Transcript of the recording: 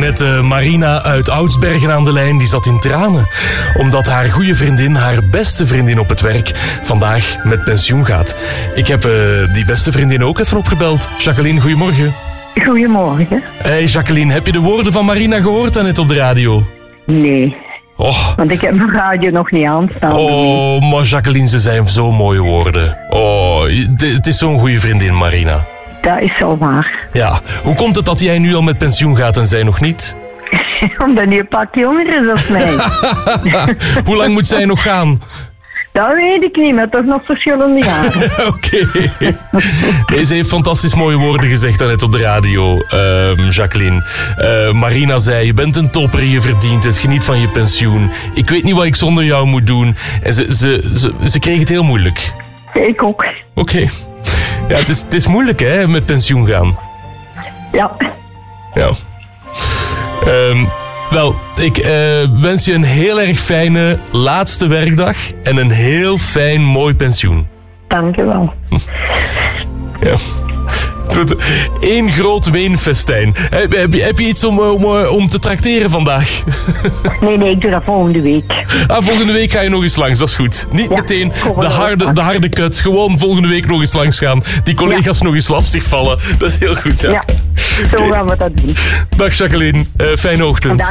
net Marina uit Oudsbergen aan de lijn. Die zat in tranen. Omdat haar goede vriendin, haar beste vriendin op het werk, vandaag met pensioen gaat. Ik heb die beste vriendin ook even opgebeld. Jacqueline, goedemorgen. Goedemorgen. Hey Jacqueline, heb je de woorden van Marina gehoord net op de radio? Nee. Oh. Want ik heb mijn radio nog niet aanstaan. Oh, maar Jacqueline, ze zijn zo mooie woorden. Oh, het is zo'n goede vriendin, Marina. Dat is zo waar. Ja, hoe komt het dat jij nu al met pensioen gaat en zij nog niet? Omdat die een pak jonger is dan mij. Hoe lang moet zij nog gaan? Dat weet ik niet, maar toch nog verschillende jaren. Oké. Nee, ze heeft fantastisch mooie woorden gezegd daarnet op de radio, Jacqueline. Marina zei, je bent een topper, je verdient het, geniet van je pensioen. Ik weet niet wat ik zonder jou moet doen. En ze kreeg het heel moeilijk. Ik ook. Oké. Ja, het is moeilijk, hè, met pensioen gaan. Ja. Ja. Wel, ik wens je een heel erg fijne laatste werkdag en een heel fijn, mooi pensioen. Dank je wel. Ja. Het wordt één groot weenfestijn. Heb je iets om te trakteren vandaag? Nee, ik doe dat volgende week. Volgende week ga je nog eens langs, dat is goed. Niet meteen de harde kut. Gewoon volgende week nog eens langs gaan. Die collega's nog eens lastigvallen. Dat is heel goed, ja. Zo gaan we dat doen. Dag Jacqueline, fijne ochtend.